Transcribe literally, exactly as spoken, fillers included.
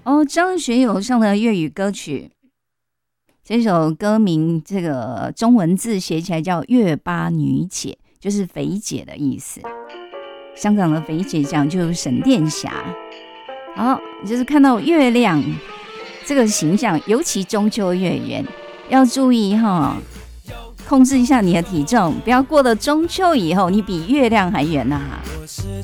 哦，张学友唱的粤语歌曲，这首歌名这个中文字写起来叫月巴女姐，就是肥姐的意思。香港的肥姐讲就是沈殿霞。好，就是看到月亮这个形象，尤其中秋月圆，要注意哈，控制一下你的体重，不要过了中秋以后，你比月亮还圆呐、啊。